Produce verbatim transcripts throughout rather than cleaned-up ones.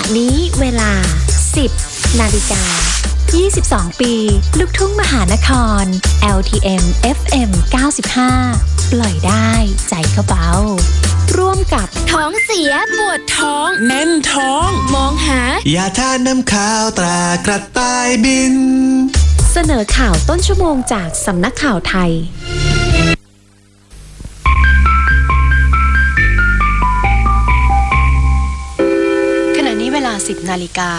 ะนี้เวลา สิบ นาฬิกา ยี่สิบสอง ปีลูกทุ่งมหานคร แอล ที เอ็ม เอฟ เอ็ม เก้าสิบห้า ปล่อยได้ใจก็เบาร่วมกับท้องเสียปวดท้องแน่นท้องมองหายาทาน้ำขาวตรากระต่ายบินเสนอข่าวต้นชั่วโมงจากสำนักข่าวไทยขณะนี้เวลา สิบ นาฬิกา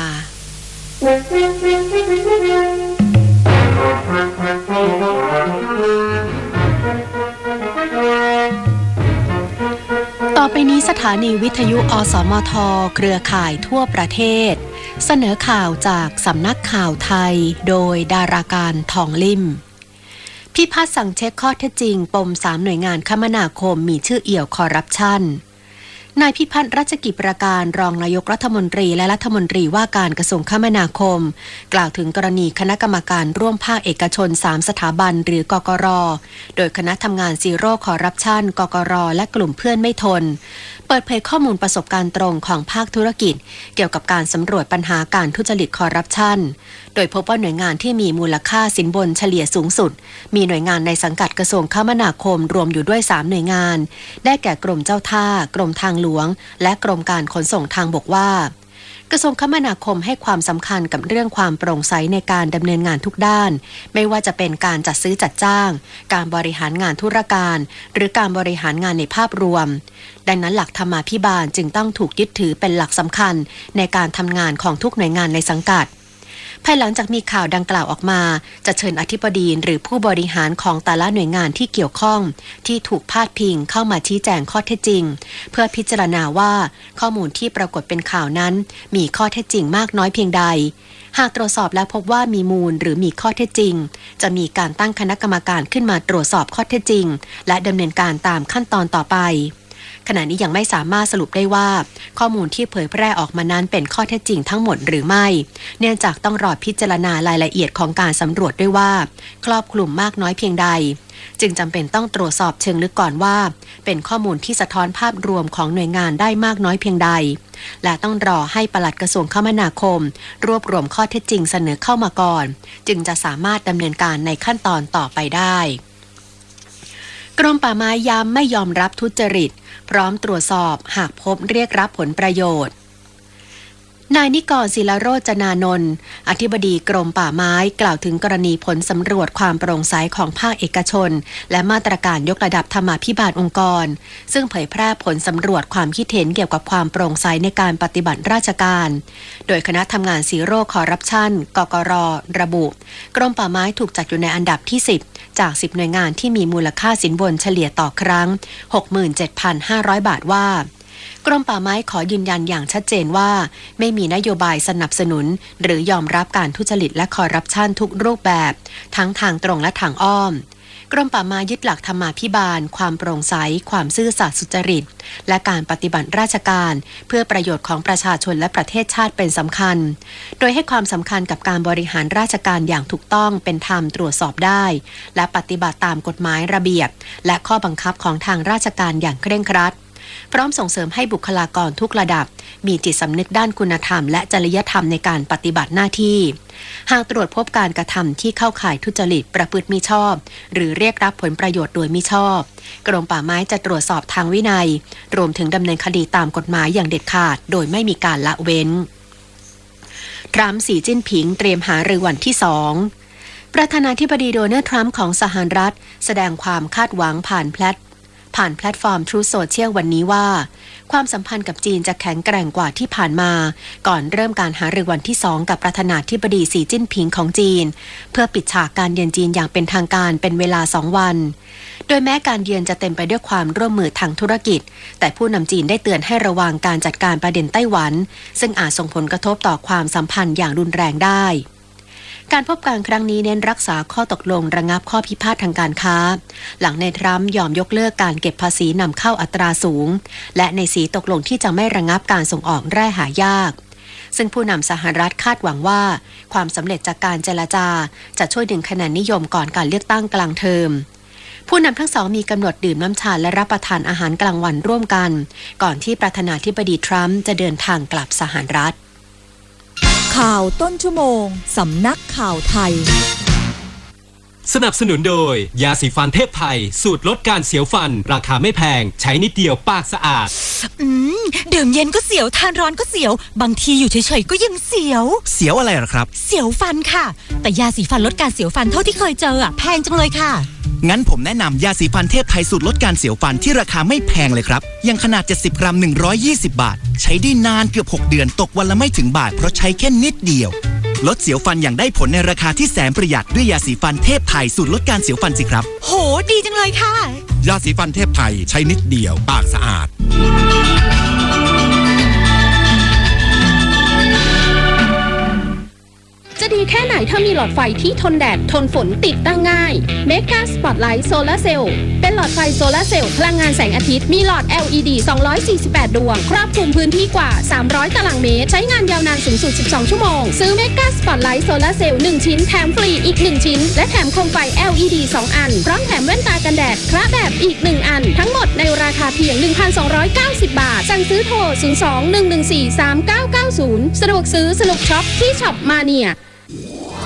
ต่อไปนี้สถานีวิทยุอสมทเครือข่ายทั่วประเทศเสนอข่าวจากสำนักข่าวไทยโดยดาราการทองลิ่มพิพัฒน์สั่งเช็คข้อเท็จจริงปมสามหน่วยงานคมนาคมมีชื่อเอี่ยวคอร์รัปชันนายพิพัฒน์รัชกิจประการรองนายกรัฐมนตรีและรัฐมนตรีว่าการกระทรวงคมนาคมกล่าวถึงกรณีคณะกรรมการร่วมภาคเอกชนสามสถาบันหรือกกร.โดยคณะทำงานซีโร่คอร์รัปชันกกร.และกลุ่มเพื่อนไม่ทนเปิดเผยข้อมูลประสบการณ์ตรงของภาคธุรกิจเกี่ยวกับการสำรวจปัญหาการทุจริตคอร์รัปชันโดยพบว่าหน่วยงานที่มีมูลค่าสินบนเฉลี่ยสูงสุดมีหน่วยงานในสังกัดกระทรวงคมนาคมรวมอยู่ด้วยสามหน่วยงานได้แก่กรมเจ้าท่ากรมทางหลวงและกรมการขนส่งทางบกว่ากระทรวงคมนาคมให้ความสำคัญกับเรื่องความโปร่งใสในการดำเนินงานทุกด้านไม่ว่าจะเป็นการจัดซื้อจัดจ้างการบริหารงานธุรการหรือการบริหารงานในภาพรวมดังนั้นหลักธรรมาภิบาลจึงต้องถูกยึดถือเป็นหลักสำคัญในการทำงานของทุกหน่วยงานในสังกัดภายหลังจากมีข่าวดังกล่าวออกมาจะเชิญอธิบดีหรือผู้บริหารของแต่ละหน่วยงานที่เกี่ยวข้องที่ถูกพาดพิงเข้ามาชี้แจงข้อเท็จจริงเพื่อพิจารณาว่าข้อมูลที่ปรากฏเป็นข่าวนั้นมีข้อเท็จจริงมากน้อยเพียงใดหากตรวจสอบแล้วพบว่ามีมูลหรือมีข้อเท็จจริงจะมีการตั้งคณะกรรมการขึ้นมาตรวจสอบข้อเท็จจริงและดำเนินการตามขั้นตอนต่อไปขณะนี้ยังไม่สามารถสรุปได้ว่าข้อมูลที่เผยแพร่ออกมานั้นเป็นข้อเท็จจริงทั้งหมดหรือไม่เนื่องจากต้องรอพิจารณารายละเอียดของการสำรวจด้วยว่าครอบคลุมมากน้อยเพียงใดจึงจำเป็นต้องตรวจสอบเชิงลึกก่อนว่าเป็นข้อมูลที่สะท้อนภาพรวมของหน่วยงานได้มากน้อยเพียงใดและต้องรอให้ปลัดกระทรวงคมนาคมรวบรวมข้อเท็จจริงเสนอเข้ามาก่อนจึงจะสามารถดำเนินการในขั้นตอนต่อไปได้กรมป่าไม้ย้ำไม่ยอมรับทุจริตพร้อมตรวจสอบหากพบเรียกรับผลประโยชน์นายนิกรศิลโรจนานนท์อธิบดีกรมป่าไม้กล่าวถึงกรณีผลสำรวจความโปร่งใสของภาคเอกชนและมาตรการยกระดับธรรมาภิบาลองค์กรซึ่งเผยแพร่ผลสำรวจความคิดเห็นเกี่ยวกับความโปร่งใสในการปฏิบัติราชการโดยคณะทำงานซีโร่คอร์รัปชันกกร.ระบุกรมป่าไม้ถูกจัดอยู่ในอันดับที่สิบจากสิบหน่วยงานที่มีมูลค่าสินบนเฉลี่ยต่อครั้ง หกหมื่นเจ็ดพันห้าร้อย บาทว่ากรมป่าไม้ขอยืนยันอย่างชัดเจนว่าไม่มีนโยบายสนับสนุนหรือยอมรับการทุจริตและคอร์รัปชันทุกรูปแบบทั้งทางตรงและทางอ้อมกรมป่าไม้ยึดหลักธรรมาภิบาลความโปร่งใสความซื่อสัตย์สุจริตและการปฏิบัติราชการเพื่อประโยชน์ของประชาชนและประเทศชาติเป็นสำคัญโดยให้ความสำคัญกับการบริหารราชการอย่างถูกต้องเป็นธรรมตรวจสอบได้และปฏิบัติตามกฎหมายระเบียบและข้อบังคับของทางราชการอย่างเคร่งครัดพร้อมส่งเสริมให้บุคลากรทุกระดับมีจิตสำนึกด้านคุณธรรมและจริยธรรมในการปฏิบัติหน้าที่หากตรวจพบการกระทำที่เข้าข่ายทุจริตประพฤติมิชอบหรือเรียกรับผลประโยชน์โดยมิชอบกรมป่าไม้จะตรวจสอบทางวินัยรวมถึงดำเนินคดีตามกฎหมายอย่างเด็ดขาดโดยไม่มีการละเว้นทรัมป์สีจิ้นผิงเตรียมหารือวันที่สองประธานาธิบดีโดนัลด์ทรัมป์ของสหรัฐแสดงความคาดหวังผ่านแพลตผ่านแพลตฟอร์ม Truth Social วันนี้ว่าความสัมพันธ์กับจีนจะแข็งแกร่งกว่าที่ผ่านมาก่อนเริ่มการหารือวันที่สองกับประธานาธิบดีสีจิ้นผิงของจีนเพื่อปิดฉากการเยือนจีนอย่างเป็นทางการเป็นเวลาสองวันโดยแม้การเยือนจะเต็มไปด้วยความร่วมมือทางธุรกิจแต่ผู้นำจีนได้เตือนให้ระวังการจัดการประเด็นไต้หวันซึ่งอาจส่งผลกระทบต่อความสัมพันธ์อย่างรุนแรงได้การพบกันครั้งนี้เน้นรักษาข้อตกลงระงับข้อพิพาททางการค้าหลังในทรัมป์ยอมยกเลิกการเก็บภาษีนำเข้าอัตราสูงและในสีตกลงที่จะไม่ระงับการส่งออกแร่หายากซึ่งผู้นำสหรัฐคาดหวังว่าความสำเร็จจากการเจรจาจะช่วยดึงคะแนนนิยมก่อนการเลือกตั้งกลางเทอมผู้นำทั้งสองมีกำหนดดื่มน้ำชาและรับประทานอาหารกลางวันร่วมกันก่อนที่ประธานาธิบดีทรัมป์จะเดินทางกลับสหรัฐข่าวต้นชั่วโมงสำนักข่าวไทยสนับสนุนโดยยาสีฟันเทพไทยสูตรลดการเสียวฟันราคาไม่แพงใช้นิดเดียวปากสะอาดอืมดื่มเย็นก็เสียวทานร้อนก็เสียวบางทีอยู่เฉยๆก็ยังเสียวเสียวอะไรหรอครับเสียวฟันค่ะแต่ยาสีฟันลดการเสียวฟันเท่าที่เคยเจออ่ะแพงจังเลยค่ะงั้นผมแนะนำยาสีฟันเทพไทยสูตรลดการเสียวฟันที่ราคาไม่แพงเลยครับยังขนาดเจ็ดสิบกรัมหนึ่งร้อยยี่สิบบาทใช้ได้นานเกือบหกเดือนตกวันละไม่ถึงบาทเพราะใช้แค่นิดเดียวลดเสียวฟันอย่างได้ผลในราคาที่แสนประหยัดด้วยยาสีฟันเทพไทยสูตรลดการเสียวฟันสิครับโหดีจังเลยค่ะยาสีฟันเทพไทยใช้นิดเดียวปากสะอาดจะดีแค่ไหนถ้ามีหลอดไฟที่ทนแดดทนฝนติดตั้งง่าย Mega Spotlight Solar Cell เป็นหลอดไฟโซลาร์เซลล์พลังงานแสงอาทิตย์มีหลอด แอล อี ดี สองร้อยสี่สิบแปด ดวงครอบคลุมพื้นที่กว่าสามร้อยตารางเมตรใช้งานยาวนานสูงสุดสิบสองชั่วโมงซื้อ Mega Spotlight Solar Cell หนึ่งชิ้นแถมฟรีอีกหนึ่งชิ้นและแถมโคมไฟ แอล อี ดี สองอันพร้อมแถมแว่นตากันแดดคละแบบอีกหนึ่งอันทั้งหมดในราคาเพียง หนึ่งพันสองร้อยเก้าสิบ บาทสั่งซื้อโทรศูนย์ สอง หนึ่ง หนึ่ง สี่ สาม เก้า เก้า ศูนย์สะดวกซื้อสนุกช็อปที่ช็อปมาเนีย